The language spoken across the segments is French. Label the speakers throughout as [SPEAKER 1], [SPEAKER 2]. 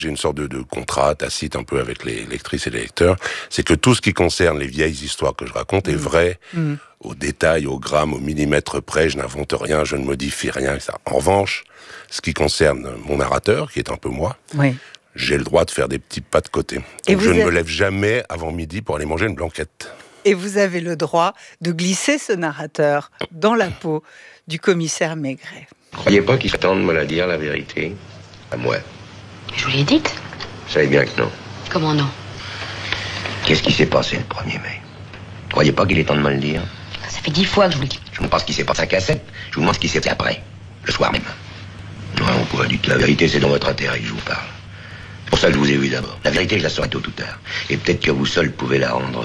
[SPEAKER 1] J'ai une sorte de contrat tacite un peu avec les lectrices et les lecteurs. C'est que tout ce qui concerne les vieilles histoires que je raconte est vrai, au détail, au gramme, au millimètre près. Je n'invente rien, je ne modifie rien. Etc. En revanche, ce qui concerne mon narrateur, qui est un peu moi, j'ai le droit de faire des petits pas de côté. Donc je ne me lève jamais avant midi pour aller manger une blanquette.
[SPEAKER 2] Et vous avez le droit de glisser ce narrateur dans la peau du commissaire Maigret.
[SPEAKER 3] Croyez pas qu'il s'attend de me la dire, la vérité. À moi.
[SPEAKER 4] Je vous l'ai dite.
[SPEAKER 3] Vous savez bien que non.
[SPEAKER 4] Comment non?
[SPEAKER 3] Qu'est-ce qui s'est passé le 1er mai? Croyez pas qu'il est temps de me le dire?
[SPEAKER 4] Ça fait 10 fois que je vous le dis.
[SPEAKER 3] Je vous demande pas ce qui s'est passé à cassette. Je vous demande ce qui s'est fait après. Le soir même. Ouais, on pourrait dire que la vérité, c'est dans votre intérêt que je vous parle. C'est pour ça que je vous ai vu d'abord. La vérité, je la saurai tôt ou tard. Et peut-être que vous seul pouvez la rendre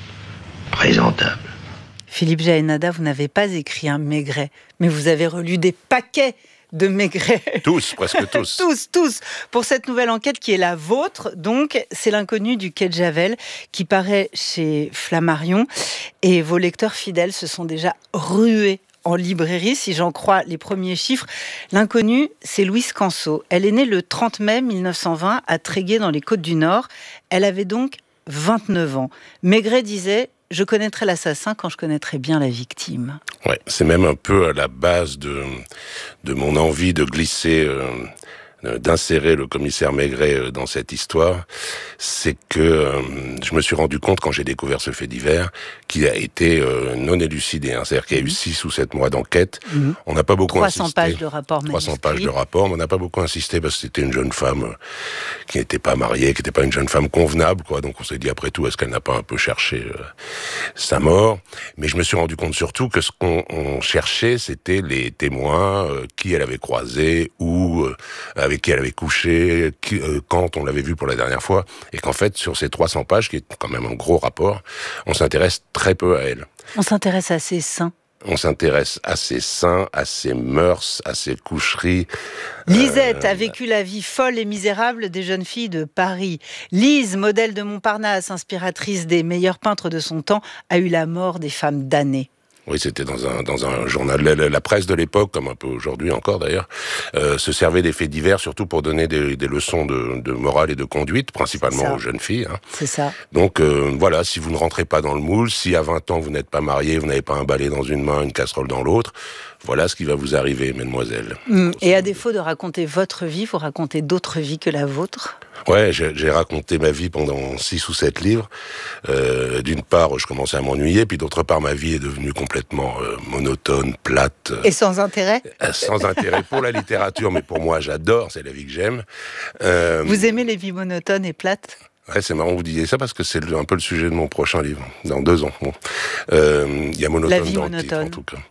[SPEAKER 3] présentable.
[SPEAKER 2] Philippe Jaénada, vous n'avez pas écrit un Maigret, mais vous avez relu des paquets de Maigret.
[SPEAKER 1] Tous, presque tous.
[SPEAKER 2] tous. Pour cette nouvelle enquête qui est la vôtre, donc, c'est l'inconnu du quai de Javel qui paraît chez Flammarion. Et vos lecteurs fidèles se sont déjà rués en librairie, si j'en crois les premiers chiffres. L'inconnue, c'est Louise Canso. Elle est née le 30 mai 1920 à Tréguier dans les Côtes-du-Nord. Elle avait donc 29 ans. Maigret disait: je connaîtrai l'assassin quand je connaîtrai bien la victime.
[SPEAKER 1] Ouais, c'est même un peu à la base de mon envie de glisser, d'insérer le commissaire Maigret dans cette histoire. C'est que je me suis rendu compte, quand j'ai découvert ce fait divers, qu'il a été non élucidé. C'est-à-dire qu'il y a eu 6 ou 7 mois d'enquête. On n'a pas beaucoup
[SPEAKER 2] 300
[SPEAKER 1] insisté.
[SPEAKER 2] pages de rapport manuscrit.
[SPEAKER 1] 300 pages de rapport, mais on n'a pas beaucoup insisté parce que c'était une jeune femme qui n'était pas mariée, qui n'était pas une jeune femme convenable, quoi. Donc on s'est dit, après tout, est-ce qu'elle n'a pas un peu cherché sa mort? Mais je me suis rendu compte surtout que ce qu'on cherchait, c'était les témoins, qui elle avait croisé, ou avec qui elle avait couché, quand on l'avait vu pour la dernière fois, et qu'en fait, sur ces 300 pages, qui est quand même un gros rapport, on s'intéresse très peu à elle.
[SPEAKER 2] On s'intéresse à ses seins.
[SPEAKER 1] On s'intéresse à ses seins, à ses mœurs, à ses coucheries.
[SPEAKER 2] Lisette a vécu la vie folle et misérable des jeunes filles de Paris. Lise, modèle de Montparnasse, inspiratrice des meilleurs peintres de son temps, a eu la mort des femmes damnées.
[SPEAKER 1] Oui, c'était dans un journal. La presse de l'époque, comme un peu aujourd'hui encore d'ailleurs, se servait des faits divers, surtout pour donner des leçons de morale et de conduite, principalement aux jeunes filles.
[SPEAKER 2] C'est ça.
[SPEAKER 1] Donc voilà, si vous ne rentrez pas dans le moule, si à 20 ans vous n'êtes pas marié, vous n'avez pas un balai dans une main, une casserole dans l'autre, voilà ce qui va vous arriver, mesdemoiselles.
[SPEAKER 2] Et à défaut de raconter votre vie, vous racontez d'autres vies que la vôtre?
[SPEAKER 1] Ouais, j'ai raconté ma vie pendant 6 ou 7 livres. D'une part, je commençais à m'ennuyer, puis d'autre part, ma vie est devenue complètement monotone, plate.
[SPEAKER 2] Et sans intérêt?
[SPEAKER 1] Sans intérêt pour la littérature, mais pour moi, j'adore, c'est la vie que j'aime.
[SPEAKER 2] Vous aimez les vies monotones et plates?
[SPEAKER 1] Ouais, c'est marrant que vous disiez ça parce que c'est un peu le sujet de mon prochain livre, dans 2 ans. Bon. Il y a monotone dans le titre, en tout cas.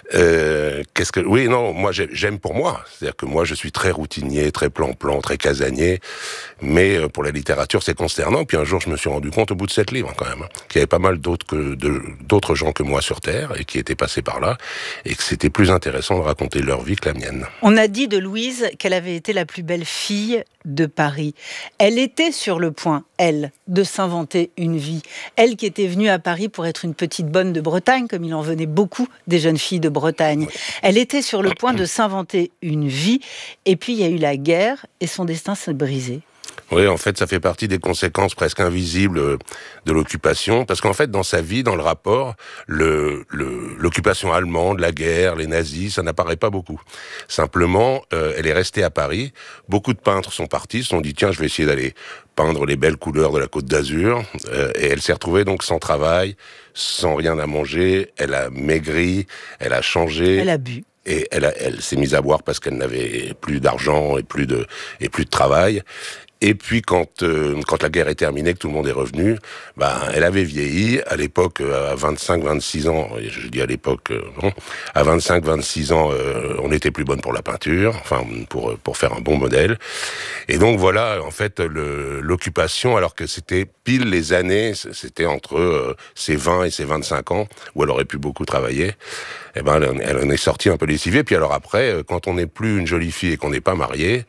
[SPEAKER 1] Oui, non, moi j'aime pour moi. C'est-à-dire que moi je suis très routinier, très plan-plan, très casanier. Mais pour la littérature, c'est consternant. Puis un jour, je me suis rendu compte, au bout de 7 livres, quand même, qu'il y avait pas mal d'autres gens que moi sur Terre et qui étaient passés par là, et que c'était plus intéressant de raconter leur vie que la mienne.
[SPEAKER 2] On a dit de Louise qu'elle avait été la plus belle fille de Paris. Elle était sur le point, elle, de s'inventer une vie. Elle qui était venue à Paris pour être une petite bonne de Bretagne, comme il en venait beaucoup des jeunes filles de Bretagne. Elle était sur le point de s'inventer une vie, et puis il y a eu la guerre, et son destin s'est brisé.
[SPEAKER 1] Oui, en fait, ça fait partie des conséquences presque invisibles de l'occupation, parce qu'en fait, dans sa vie, dans le rapport, l'occupation allemande, la guerre, les nazis, ça n'apparaît pas beaucoup. Simplement, elle est restée à Paris. Beaucoup de peintres sont partis, se sont dit, tiens, je vais essayer d'aller peindre les belles couleurs de la Côte d'Azur, et elle s'est retrouvée donc sans travail, sans rien à manger, elle a maigri, elle a changé.
[SPEAKER 2] Elle a bu.
[SPEAKER 1] Et elle s'est mise à boire parce qu'elle n'avait plus d'argent et plus de travail. Et puis quand la guerre est terminée, que tout le monde est revenu, elle avait vieilli. À l'époque, à 25-26 ans, je dis à l'époque, à 25-26 ans, on était plus bonne pour la peinture, enfin pour faire un bon modèle. Et donc voilà, en fait, l'occupation, alors que c'était pile les années, c'était entre ses 20 et ses 25 ans, où elle aurait pu beaucoup travailler. Elle en est sortie un peu lessivée. Puis alors après, quand on n'est plus une jolie fille et qu'on n'est pas marié,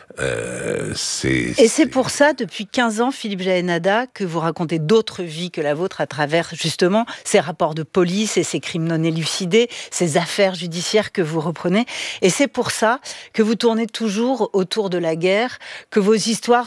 [SPEAKER 2] c'est pour ça, depuis 15 ans, Philippe Jaénada, que vous racontez d'autres vies que la vôtre à travers, justement, ces rapports de police et ces crimes non élucidés, ces affaires judiciaires que vous reprenez. Et c'est pour ça que vous tournez toujours autour de la guerre, que vos histoires